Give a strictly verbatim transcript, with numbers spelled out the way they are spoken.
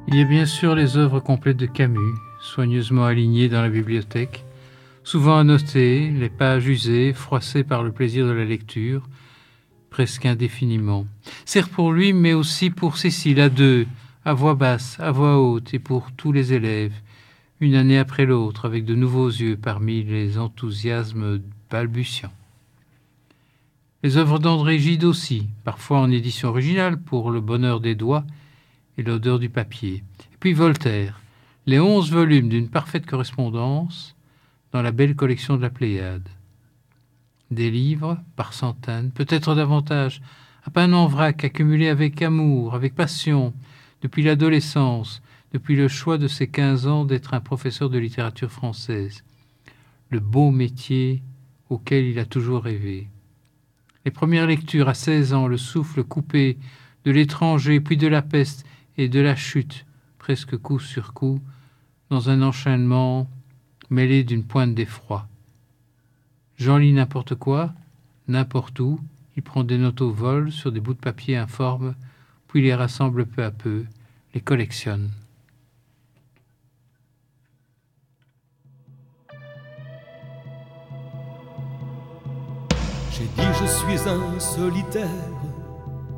Il y a bien sûr les œuvres complètes de Camus, soigneusement alignées dans la bibliothèque, souvent annotées, les pages usées, froissées par le plaisir de la lecture, presque indéfiniment. Certes pour lui, mais aussi pour Cécile, à deux, à voix basse, à voix haute, et pour tous les élèves, une année après l'autre, avec de nouveaux yeux parmi les enthousiasmes balbutiants. Les œuvres d'André Gide aussi, parfois en édition originale pour le bonheur des doigts et l'odeur du papier. Et puis Voltaire, les onze volumes d'une parfaite correspondance dans la belle collection de la Pléiade. Des livres par centaines, peut-être davantage, à peine en vrac, accumulés avec amour, avec passion, depuis l'adolescence, depuis le choix de ses quinze ans d'être un professeur de littérature française. Le beau métier auquel il a toujours rêvé. Les premières lectures à seize ans, le souffle coupé de l'étranger, puis de la peste et de la chute, presque coup sur coup, dans un enchaînement mêlé d'une pointe d'effroi. Jean lit n'importe quoi, n'importe où, il prend des notes au vol sur des bouts de papier informes, puis les rassemble peu à peu, les collectionne. J'ai dit je suis un solitaire,